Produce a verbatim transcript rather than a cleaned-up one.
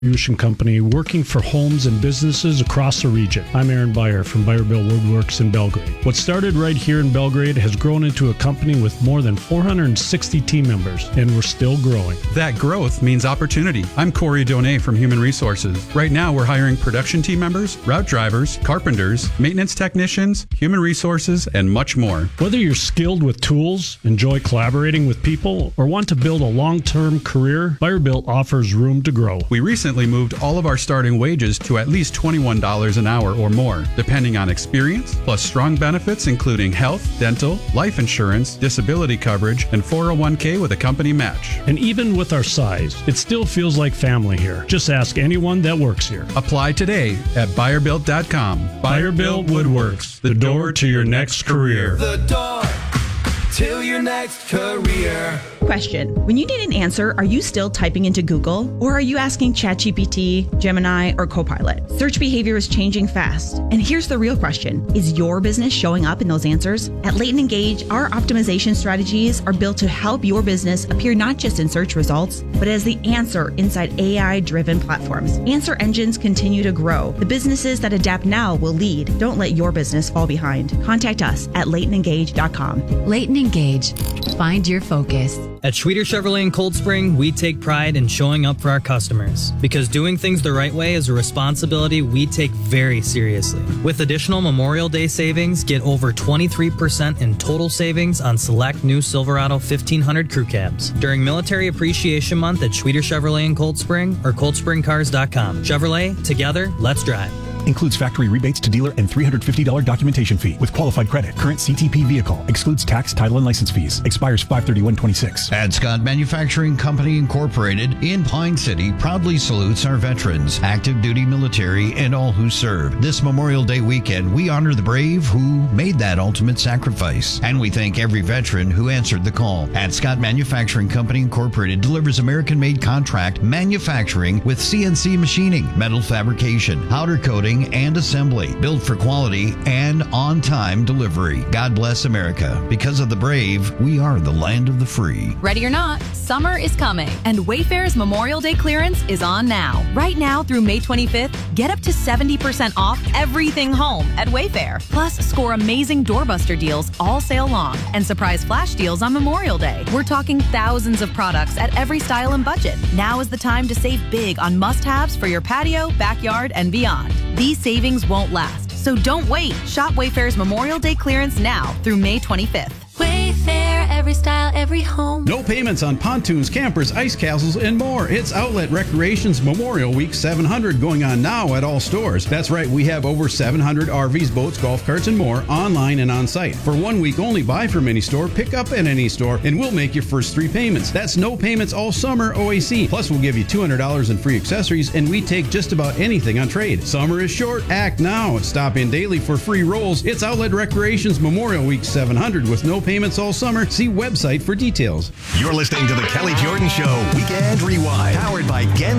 Distribution company working for homes and businesses across the region. I'm Aaron Beyer from Beyer-Built Woodworks in Belgrade. What started right here in Belgrade has grown into a company with more than four hundred sixty team members, and we're still growing. That growth means opportunity. I'm Corey Donay from Human Resources. Right now, we're hiring production team members, route drivers, carpenters, maintenance technicians, human resources, and much more. Whether you're skilled with tools, enjoy collaborating with people, or want to build a long-term career, Beyer-Built offers room to grow. We recently moved all of our starting wages to at least twenty-one dollars an hour or more, depending on experience, plus strong benefits including health, dental, life insurance, disability coverage, and four oh one k with a company match. And even with our size, it still feels like family here. Just ask anyone that works here. Apply today at Beyer Built dot com. Beyer-Built Woodworks, the door to your next career. The door to your next career. Question. When you need an answer, are you still typing into Google? Or are you asking ChatGPT, Gemini, or Copilot? Search behavior is changing fast. And here's the real question. Is your business showing up in those answers? At Leighton Engage, our optimization strategies are built to help your business appear not just in search results, but as the answer inside A I-driven platforms. Answer engines continue to grow. The businesses that adapt now will lead. Don't let your business fall behind. Contact us at Leighton Engage dot com. Leighton Engage. Find your focus. At Schweter Chevrolet in Cold Spring, we take pride in showing up for our customers because doing things the right way is a responsibility we take very seriously. With additional Memorial Day savings, get over twenty-three percent in total savings on select new Silverado fifteen hundred crew cabs during Military Appreciation Month at Schweter Chevrolet in Cold Spring or cold spring cars dot com. Chevrolet, together, let's drive. Includes factory rebates to dealer and three hundred fifty dollars documentation fee with qualified credit. Current C T P vehicle. Excludes tax, title, and license fees. Expires five thirty-one twenty-six. Adcott Manufacturing Company Incorporated in Pine City proudly salutes our veterans, active duty military, and all who serve. This Memorial Day weekend, we honor the brave who made that ultimate sacrifice. And we thank every veteran who answered the call. Adcott Manufacturing Company Incorporated delivers American-made contract manufacturing with C N C machining, metal fabrication, powder coating, and assembly, built for quality and on-time delivery. God bless America. Because of the brave, we are the land of the free. Ready or not, summer is coming, and Wayfair's Memorial Day clearance is on now. Right now through May twenty-fifth, get up to seventy percent off everything home at Wayfair. Plus, score amazing doorbuster deals all sale long and surprise flash deals on Memorial Day. We're talking thousands of products at every style and budget. Now is the time to save big on must-haves for your patio, backyard, and beyond. These savings won't last, so don't wait. Shop Wayfair's Memorial Day clearance now through May twenty-fifth. Wayfair, every style, every home. No payments on pontoons, campers, ice castles, and more. It's Outlet Recreation's Memorial Week seven hundred going on now at all stores. That's right, we have over seven hundred R Vs, boats, golf carts, and more online and on site. For one week only, buy from any store, pick up at any store, and we'll make your first three payments. That's no payments all summer O A C. Plus, we'll give you two hundred dollars in free accessories, and we take just about anything on trade. Summer is short. Act now. Stop in daily for free rolls. It's Outlet Recreation's Memorial Week seven hundred with no payments all summer. See website for details. You're listening to the Kelly Jordan Show Weekend Rewind, powered by Gen